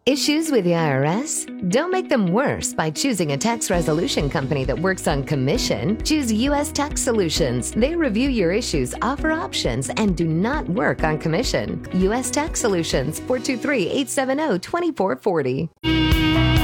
Issues with the IRS? Don't make them worse by choosing a tax resolution company that works on commission. Choose U.S. Tax Solutions. They review your issues, offer options, and do not work on commission. U.S. Tax Solutions, 423-870-2440.